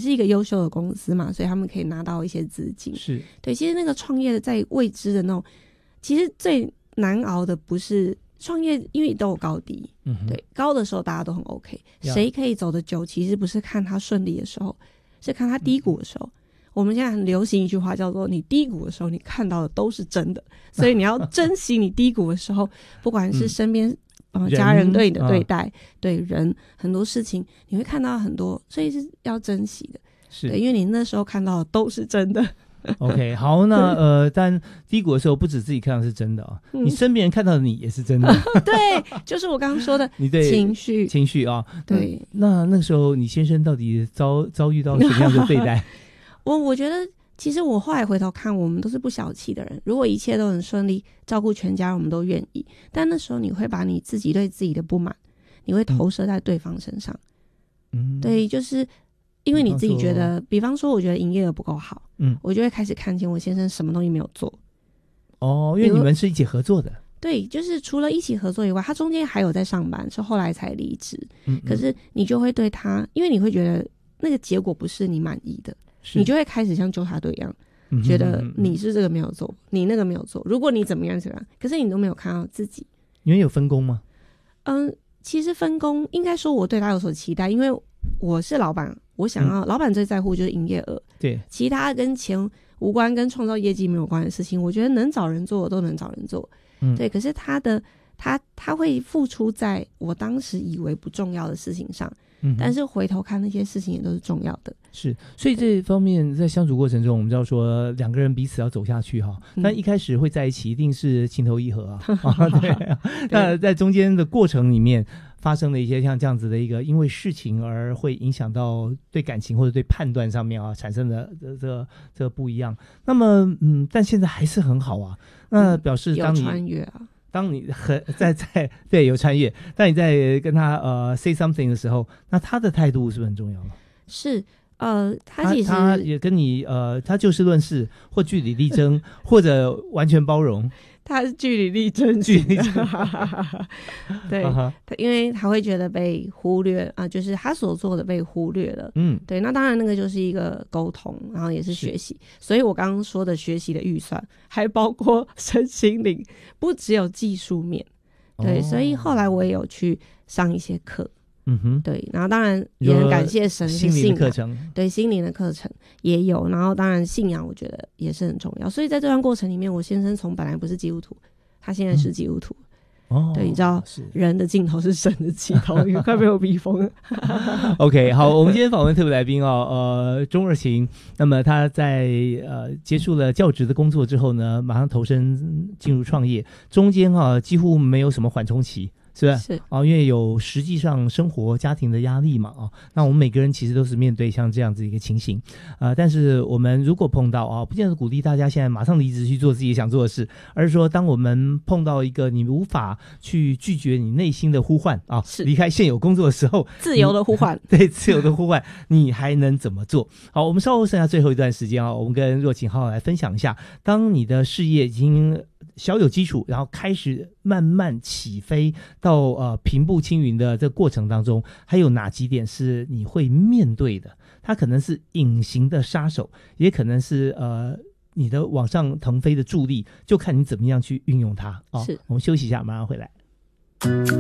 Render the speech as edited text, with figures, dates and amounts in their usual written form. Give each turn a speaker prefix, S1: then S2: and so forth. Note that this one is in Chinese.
S1: 是一个优秀的公司嘛，所以他们可以拿到一些资金。
S2: 是，
S1: 对，其实那个创业的在未知的那种，其实最难熬的不是创业，因为都有高低。对，高的时候大家都很 OK， 谁可以走得久，其实不是看他顺利的时候，是看他低谷的时候。我们现在很流行一句话叫做你低谷的时候你看到的都是真的，所以你要珍惜你低谷的时候不管是身边家人对你的对待，对人很多事情你会看到很多，所以是要珍惜的。是，对，因为你那时候看到的都是真的。
S2: OK， 好，那但低谷的时候不止自己看到是真的啊，你身边人看到的你也是真的。
S1: 对，就是我刚刚说的，你对情绪啊，对。
S2: 那个时候你先生到底遭遇到什么样的对待？
S1: 我觉得其实我后来回头看，我们都是不小气的人，如果一切都很顺利，照顾全家我们都愿意，但那时候你会把你自己对自己的不满你会投射在对方身上。对，就是因为你自己觉得，比方说我觉得营业额不够好，我就会开始看见我先生什么东西没有做。因为你们是一起合作的。对，就是除了一起合作以外，他中间还有在上班，是后来才离职。可是你就会对他，因为你会觉得那个结果不是你满意的，你就会开始像纠察队一样，觉得你是这个没有做，你那个没有做，如果你怎么样怎么样，可是你都没有看到自己。
S2: 你们有分工吗？
S1: 其实分工应该说我对他有所期待，因为我是老板，我想要老板最在乎就是营业额，对，其他跟钱无关跟创造业绩没有关的事情，我觉得能找人做我都能找人做。对，可是他会付出在我当时以为不重要的事情上，但是回头看那些事情也都是重要的。是，
S2: 所以这方面在相处过程中，我们知道说两个人彼此要走下去哈，但一开始会在一起一定是情投意合啊。对啊，那在中间的过程里面发生了一些像这样子的一个因为事情而会影响到对感情或者对判断上面啊产生的这个不一样。那么但现在还是很好啊。那表示当你有
S1: 穿越啊。
S2: 当你对有穿越，当你在跟他say something 的时候，那他的态度是不是很重要了？
S1: 是，他其实
S2: 他也跟你他就事论事，或据理力争，或者完全包容。
S1: 他是据理力争，据理力争。对，因为他会觉得被忽略啊，就是他所做的被忽略了。对，那当然那个就是一个沟通，然后也是学习。所以我刚刚说的学习的预算，还包括身心灵，不只有技术面。对，所以后来我也有去上一些课。对，然后当然也很感谢神，
S2: 心灵的课程，
S1: 对，心灵的课程也有，然后当然信仰我觉得也是很重要，所以在这段过程里面，我先生从本来不是基督徒，他现在是基督徒。对，你知道人的尽头是神的起头，你快被我逼疯了。
S2: OK， 好，我们今天访问特别来宾钟若晴，那么他在结束了教职的工作之后呢，马上投身进入创业，中间几乎没有什么缓冲期。是不是？因为有实际上生活家庭的压力嘛，那我们每个人其实都是面对像这样子一个情形，但是我们如果碰到不见得鼓励大家现在马上离职去做自己想做的事，而是说当我们碰到一个你无法去拒绝你内心的呼唤离开现有工作的时候，
S1: 自由的呼唤，
S2: 对，自由的呼唤，你还能怎么做？好，我们稍后剩下最后一段时间我们跟若晴好好来分享一下，当你的事业已经小有基础，然后开始慢慢起飞到平步青云的这个过程当中，还有哪几点是你会面对的？它可能是隐形的杀手，也可能是你的往上腾飞的助力，就看你怎么样去运用它。是，我们休息一下，马上回来。